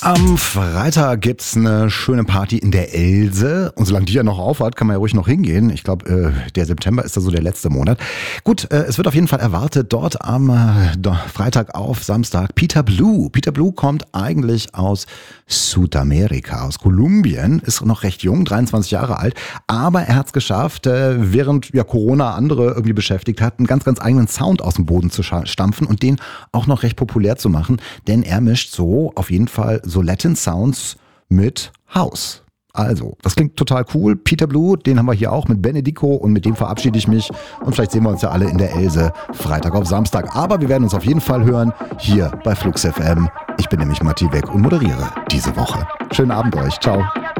Am Freitag gibt's eine schöne Party in der Else. Und solange die ja noch auf hat, kann man ja ruhig noch hingehen. Ich glaube, der September ist da so der letzte Monat. Gut, es wird auf jeden Fall erwartet, dort am Freitag auf Samstag Peter Blue. Peter Blue kommt eigentlich aus Südamerika, aus Kolumbien, ist noch recht jung, 23 Jahre alt. Aber er hat's geschafft, während ja Corona andere irgendwie beschäftigt hat, einen ganz, ganz eigenen Sound aus dem Boden zu stampfen und den auch noch recht populär zu machen. Denn er mischt so auf jeden Fall so Latin Sounds mit House. Also, das klingt total cool. Peter Blue, den haben wir hier auch mit Benedico und mit dem verabschiede ich mich. Und vielleicht sehen wir uns ja alle in der Else Freitag auf Samstag. Aber wir werden uns auf jeden Fall hören hier bei Flux FM. Ich bin nämlich Matti Weck und moderiere diese Woche. Schönen Abend euch. Ciao.